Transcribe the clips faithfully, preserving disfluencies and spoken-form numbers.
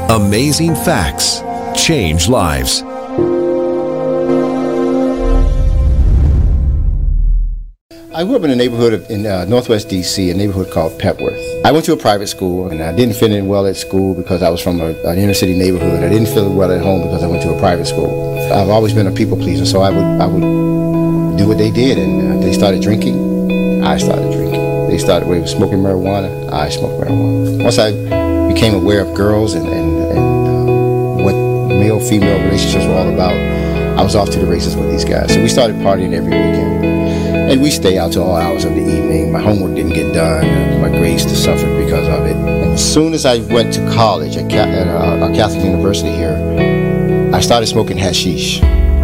Amazing Facts. Change lives. I grew up in a neighborhood of, in uh, Northwest D C, a neighborhood called Petworth. I went to a private school, and I didn't fit in well at school because I was from a, an inner city neighborhood. I didn't feel well at home because I went to a private school. I've always been a people pleaser, so I would I would do what they did, and uh, they started drinking. I started drinking. They started with smoking marijuana. I smoked marijuana. Once I became aware of girls and, and, and uh, what male-female relationships were all about, I was off to the races with these guys. So we started partying every weekend. And we stay out till all hours of the evening. My homework didn't get done. My grades still suffered because of it. And as soon as I went to college at, at a, a Catholic university here, I started smoking hashish.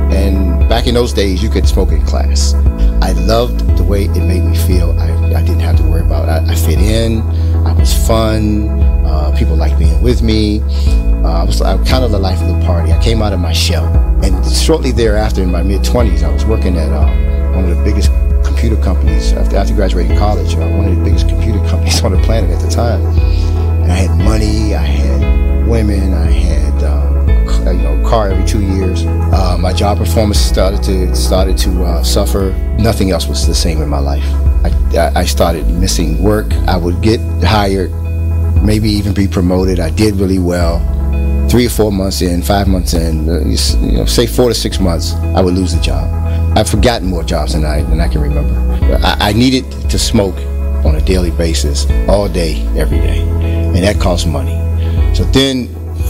And back in those days, you could smoke in class. I loved the way it made me feel. I, I didn't have to worry about it. I, I fit in. I was fun. Uh, people liked being with me. Uh, I was I, kind of the life of the party. I came out of my shell. And shortly thereafter, in my mid-twenties, I was working at uh, one of the biggest computer companies after, after graduating college, uh, one of the biggest computer companies on the planet at the time. And I had money, I had women, I had uh, a, you know, car every two years. Uh, my job performance started to started to uh, suffer. Nothing else was the same in my life. I, I started missing work. I would get hired, maybe even be promoted. I did really well. Three or four months in, five months in, uh, you know, say four to six months, I would lose the job. I've forgotten more jobs than I than I can remember. I, I needed to smoke on a daily basis, all day, every day, and that cost money. So then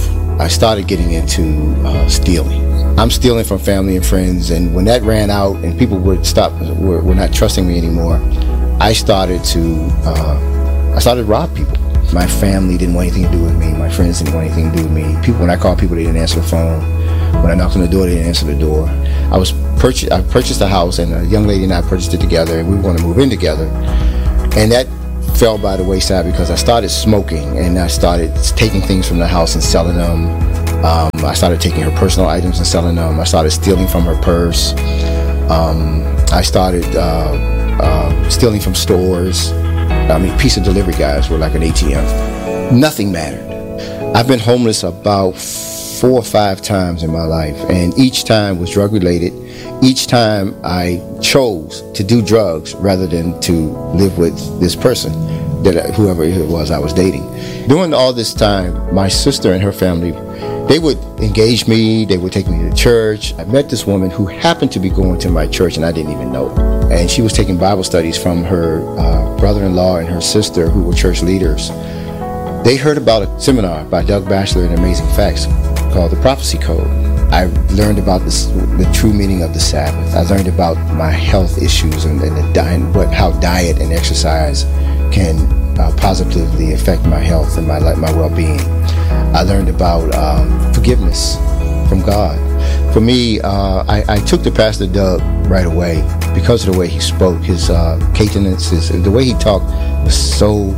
I started getting into uh, stealing. I'm stealing from family and friends, and when that ran out and people would stop, were, were not trusting me anymore, I started to uh, I started to rob people. My family didn't want anything to do with me. My friends didn't want anything to do with me. People, when I called people, they didn't answer the phone. When I knocked on the door, they didn't answer the door. I was purchased. I purchased a house, and a young lady and I purchased it together, and we were going to move in together. And that fell by the wayside because I started smoking, and I started taking things from the house and selling them. Um, I started taking her personal items and selling them. I started stealing from her purse. Um, I started uh, uh, stealing from stores. I mean, pizza delivery guys were like an A T M. Nothing mattered. I've been homeless about four or five times in my life, and each time was drug related. Each time I chose to do drugs rather than to live with this person, that I, whoever it was I was dating. During all this time, my sister and her family, they would engage me, they would take me to church. I met this woman who happened to be going to my church, and I didn't even know it. And she was taking Bible studies from her uh, brother-in-law and her sister, who were church leaders. They heard about a seminar by Doug Batchelor in Amazing Facts called The Prophecy Code. I learned about this, the true meaning of the Sabbath. I learned about my health issues and, and, the, and what, how diet and exercise can uh, positively affect my health and my, my well-being. I learned about um, forgiveness from God. For me, uh, I, I took to Pastor Doug right away because of the way he spoke. His uh, cadence, his, the way he talked was so,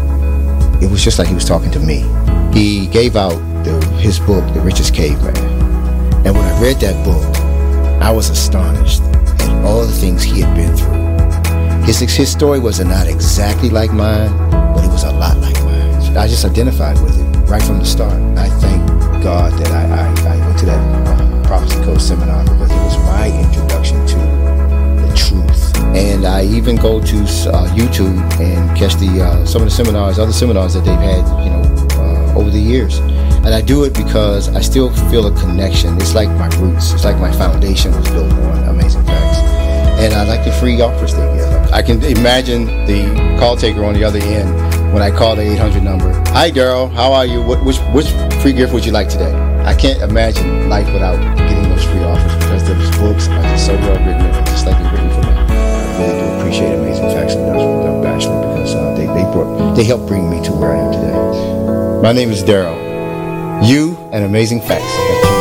it was just like he was talking to me. He gave out the, his book, The Richest Caveman. And when I read that book, I was astonished at all the things he had been through. His, his story was not exactly like mine, but it was a lot like mine. I just identified with it right from the start. I thank God that I, I, I went to that uh, Prophecy Code seminar because it was my introduction to the truth. And I even go to uh, YouTube and catch the uh, some of the seminars, other seminars that they've had, you know, uh, over the years. And I do it because I still feel a connection. It's like my roots. It's like my foundation was built on Amazing Facts. And I like the free offers they give. I can imagine the call taker on the other end when I call the eight hundred number. Hi, Daryl. How are you? What, which, which free gift would you like today? I can't imagine life without getting those free offers because those books are just so well written and just like they're written for me. I really do appreciate Amazing Facts and Doug Batchelor because uh, they, they, brought, they helped bring me to where I am today. My name is Daryl. You and Amazing Facts.